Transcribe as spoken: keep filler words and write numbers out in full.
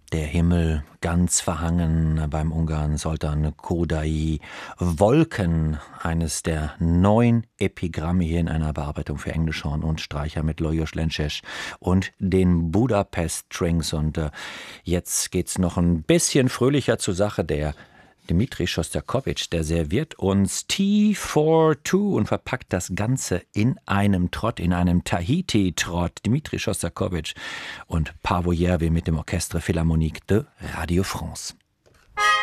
Der Himmel ganz verhangen beim Ungarn Zoltán Kodály. Wolken, eines der neun Epigramme hier in einer Bearbeitung für Englischhorn und Streicher mit Lajos Lences und den Budapest Strings. Und äh, jetzt geht's noch ein bisschen fröhlicher zur Sache. Der Dmitri Schostakowitsch, der serviert uns Tea for Two und verpackt das Ganze in einem Trott, in einem Tahiti-Trott. Dmitri Schostakowitsch und Paavo Järvi mit dem Orchestre Philharmonique de Radio France.